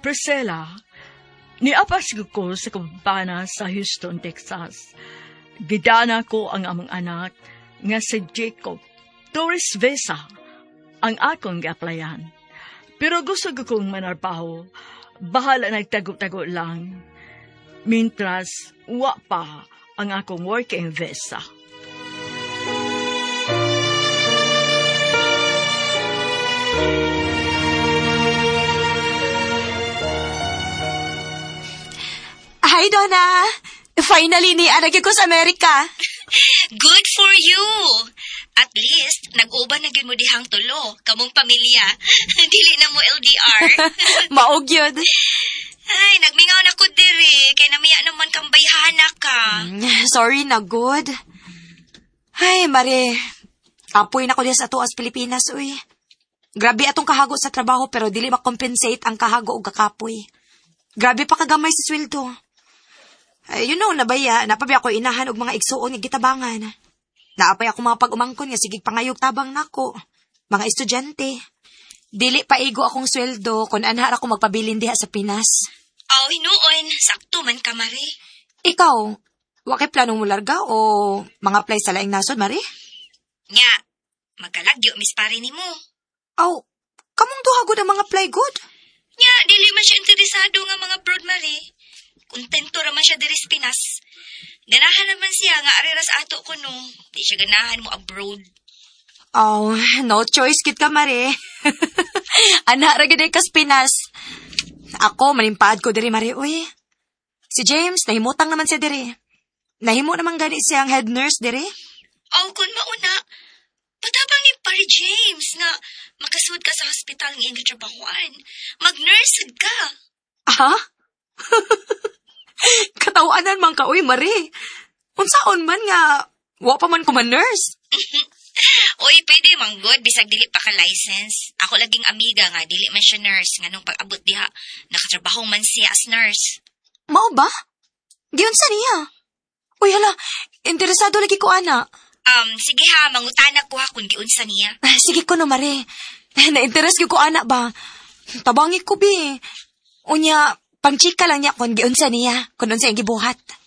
Priscilla, niapas ko sa kumpana sa Houston, Texas. Gidana ko ang among anak nga si Jacob. Tourist visa ang akong gi-applyan. Pero gusto ko kong manarpaho, bahala nagtago-tago lang. Mintras, wa pa ang akong working visa. Hi, Donna! Finally, niaragay ko sa Amerika. Good for you! At least, nag-uban na gyud mo dihang tulo, kamong pamilya. Dili na mo LDR. Maog yun. Ay, nagmingaw na ko diri, kay namiya naman kang bayhana ka. Sorry na, good. Ay, Mare, apoy na ko din sa tuas Pilipinas, uy. Grabe atong kahago sa trabaho pero dili makompensate ang kahago o kakapoy. Grabe pa kagamay sa sweldo. Ay, nabaya, napabi ako inahan og mga igsuon nga gitabangan. Naapay ako mga pag-umangkon nga sigig pangayog tabang nako. Mga estudyante. Dili pa igo akong sweldo kung anhar ako magpabilin diha sa Pinas. Oh, hinuon, sakto man ka, Mari. Ikaw, wakay planong mo larga o mga apply sa laing nasod, Mari? Nya, magkalagyo, Miss Pari ni mo. Aw, kamong duha gud ang mga apply good? Nya, dili man siya interesado nga mga abroad, Mari. Kontento raman siya diri sa Pinas. Ganahan naman siya nga ariras ato ko no. Di siya ganahan mo abroad. Oh, no choice kit ka, Mari. Anak ra gid ka sa Pinas. Ako manimpaad ko diri, Mari, uy. Si James nahimutang naman siya diri. Nahimo naman gani siyang head nurse diri. Oh, kun mauna. Patabang ni Pari James nga makasud ka sa hospital ng iyong trabahoan. Mag-nurse ka. Aha? Katawanan man ka, uy, Mari. Unsaon man nga, wa pa man ko man nurse. Uy, pwede mang good, bisag dili pa ka license. Ako laging amiga nga, dili man siya nurse. Nga nung pag-abot diha, nakatrabaho man siya as nurse. Mao ba? Giyon sa niya. Uy, hala, interesado lagi ko, ana. Sige ha, mangutana ko ha kung giunsa niya. Sige ko no, Mari. Na-interest ko, ana ba? Tabangi ko, bi. Unya, pangchika lang niya kung giunsa niya, kung unsa yung gibuhat.